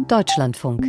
Deutschlandfunk.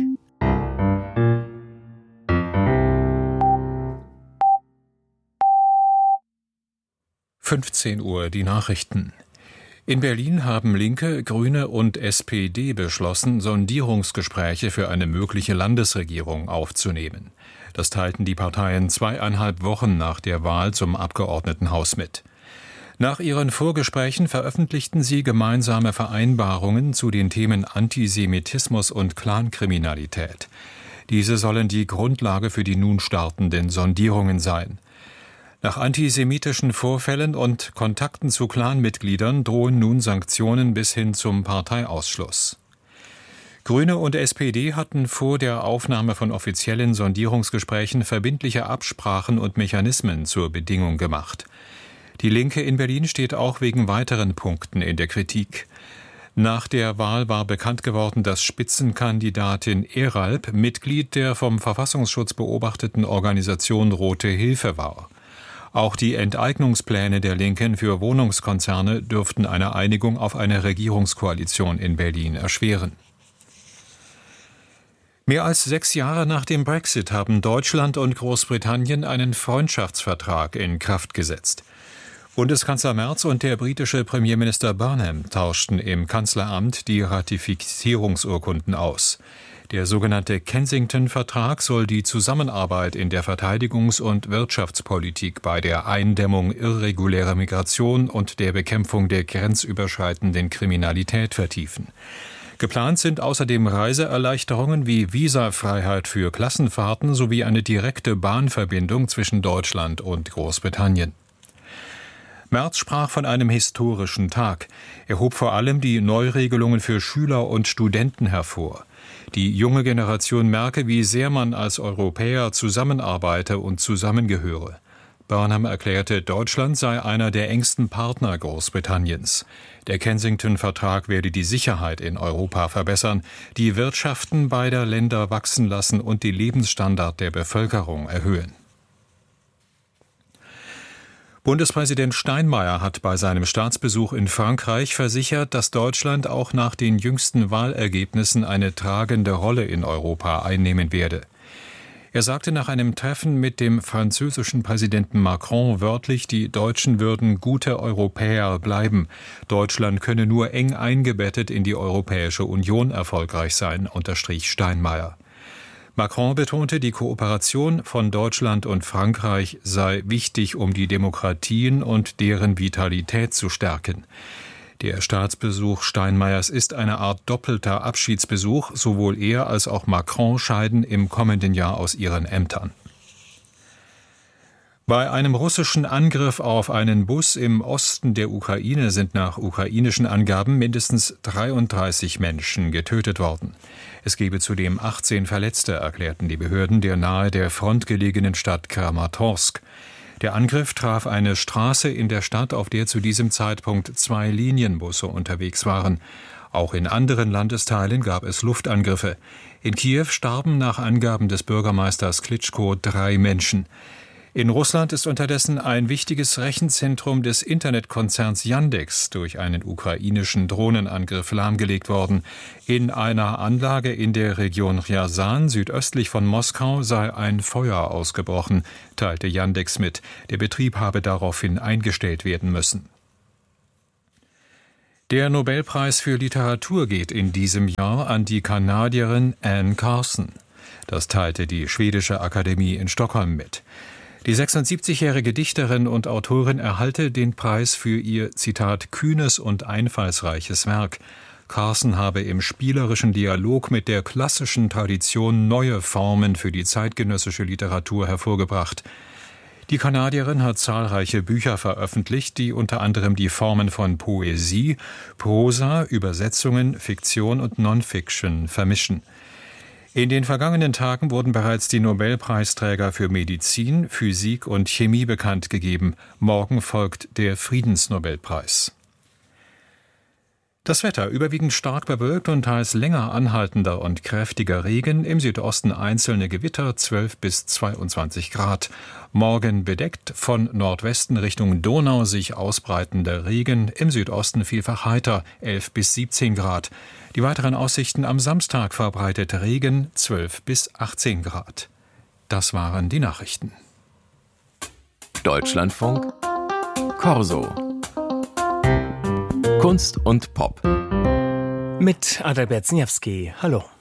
Uhr, die Nachrichten. In Berlin haben Linke, Grüne und SPD beschlossen, Sondierungsgespräche für eine mögliche Landesregierung aufzunehmen. Das teilten die Parteien 2,5 Wochen nach der Wahl zum Abgeordnetenhaus mit. Nach ihren Vorgesprächen veröffentlichten sie gemeinsame Vereinbarungen zu den Themen Antisemitismus und Clankriminalität. Diese sollen die Grundlage für die nun startenden Sondierungen sein. Nach antisemitischen Vorfällen und Kontakten zu Clanmitgliedern drohen nun Sanktionen bis hin zum Parteiausschluss. Grüne und SPD hatten vor der Aufnahme von offiziellen Sondierungsgesprächen verbindliche Absprachen und Mechanismen zur Bedingung gemacht. Die Linke in Berlin steht auch wegen weiteren Punkten in der Kritik. Nach der Wahl war bekannt geworden, dass Spitzenkandidatin Eralp Mitglied der vom Verfassungsschutz beobachteten Organisation Rote Hilfe war. Auch die Enteignungspläne der Linken für Wohnungskonzerne dürften eine Einigung auf eine Regierungskoalition in Berlin erschweren. Mehr als 6 Jahre nach dem Brexit haben Deutschland und Großbritannien einen Freundschaftsvertrag in Kraft gesetzt. Bundeskanzler Merz und der britische Premierminister Burnham tauschten im Kanzleramt die Ratifizierungsurkunden aus. Der sogenannte Kensington-Vertrag soll die Zusammenarbeit in der Verteidigungs- und Wirtschaftspolitik bei der Eindämmung irregulärer Migration und der Bekämpfung der grenzüberschreitenden Kriminalität vertiefen. Geplant sind außerdem Reiseerleichterungen wie Visafreiheit für Klassenfahrten sowie eine direkte Bahnverbindung zwischen Deutschland und Großbritannien. Merz sprach von einem historischen Tag. Er hob vor allem die Neuregelungen für Schüler und Studenten hervor. Die junge Generation merke, wie sehr man als Europäer zusammenarbeite und zusammengehöre. Burnham erklärte, Deutschland sei einer der engsten Partner Großbritanniens. Der Kensington-Vertrag werde die Sicherheit in Europa verbessern, die Wirtschaften beider Länder wachsen lassen und den Lebensstandard der Bevölkerung erhöhen. Bundespräsident Steinmeier hat bei seinem Staatsbesuch in Frankreich versichert, dass Deutschland auch nach den jüngsten Wahlergebnissen eine tragende Rolle in Europa einnehmen werde. Er sagte nach einem Treffen mit dem französischen Präsidenten Macron wörtlich, die Deutschen würden gute Europäer bleiben. Deutschland könne nur eng eingebettet in die Europäische Union erfolgreich sein, unterstrich Steinmeier. Macron betonte, die Kooperation von Deutschland und Frankreich sei wichtig, um die Demokratien und deren Vitalität zu stärken. Der Staatsbesuch Steinmeiers ist eine Art doppelter Abschiedsbesuch. Sowohl er als auch Macron scheiden im kommenden Jahr aus ihren Ämtern. Bei einem russischen Angriff auf einen Bus im Osten der Ukraine sind nach ukrainischen Angaben mindestens 33 Menschen getötet worden. Es gebe zudem 18 Verletzte, erklärten die Behörden der nahe der Front gelegenen Stadt Kramatorsk. Der Angriff traf eine Straße in der Stadt, auf der zu diesem Zeitpunkt 2 Linienbusse unterwegs waren. Auch in anderen Landesteilen gab es Luftangriffe. In Kiew starben nach Angaben des Bürgermeisters Klitschko 3 Menschen. In Russland ist unterdessen ein wichtiges Rechenzentrum des Internetkonzerns Yandex durch einen ukrainischen Drohnenangriff lahmgelegt worden. In einer Anlage in der Region Rjasan, südöstlich von Moskau, sei ein Feuer ausgebrochen, teilte Yandex mit. Der Betrieb habe daraufhin eingestellt werden müssen. Der Nobelpreis für Literatur geht in diesem Jahr an die Kanadierin Anne Carson. Das teilte die Schwedische Akademie in Stockholm mit. Die 76-jährige Dichterin und Autorin erhalte den Preis für ihr, Zitat, kühnes und einfallsreiches Werk. Carson habe im spielerischen Dialog mit der klassischen Tradition neue Formen für die zeitgenössische Literatur hervorgebracht. Die Kanadierin hat zahlreiche Bücher veröffentlicht, die unter anderem die Formen von Poesie, Prosa, Übersetzungen, Fiktion und Non-Fiction vermischen. In den vergangenen Tagen wurden bereits die Nobelpreisträger für Medizin, Physik und Chemie bekannt gegeben. Morgen folgt der Friedensnobelpreis. Das Wetter überwiegend stark bewölkt und teils länger anhaltender und kräftiger Regen, im Südosten einzelne Gewitter 12 bis 22 Grad. Morgen bedeckt, von Nordwesten Richtung Donau sich ausbreitender Regen, im Südosten vielfach heiter 11 bis 17 Grad. Die weiteren Aussichten: am Samstag verbreitet Regen 12 bis 18 Grad. Das waren die Nachrichten. Deutschlandfunk Corso. Kunst und Pop. Mit Adalbert Zniewski. Hallo.